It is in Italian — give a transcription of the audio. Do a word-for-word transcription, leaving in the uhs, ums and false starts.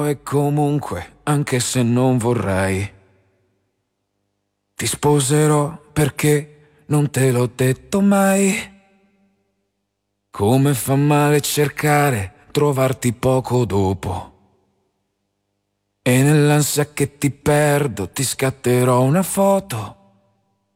E comunque, anche se non vorrei, ti sposerò perché non te l'ho detto mai. Come fa male cercare, trovarti poco dopo. E nell'ansia che ti perdo ti scatterò una foto